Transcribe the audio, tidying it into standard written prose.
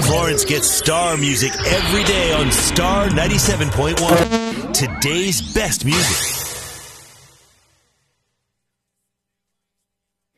Florence gets star music every day on Star 97.1. Today's best music.